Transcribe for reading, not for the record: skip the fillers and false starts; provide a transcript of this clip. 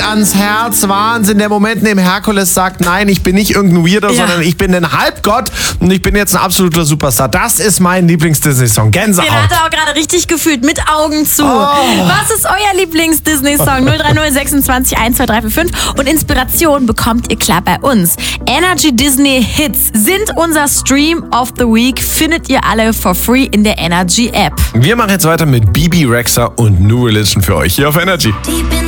ans Herz. Wahnsinn. Der Moment, in dem Herkules sagt, nein, ich bin nicht irgendein Weirdo, sondern ich bin ein Halbgott und ich bin jetzt ein absoluter Superstar. Das ist mein Lieblings-Disney-Song. Gänsehaut. Den hat er auch gerade richtig gefühlt, mit Augen zu. Was ist euer Lieblings-Disney-Song? 030 26 12345. Und Inspiration bekommt ihr klar bei uns. Energy Disney Hits sind unser Stream of the Week. Findet ihr alle for free in der Energy App. Wir machen jetzt weiter mit Bibi Rexha und New Religion für euch hier auf Energy.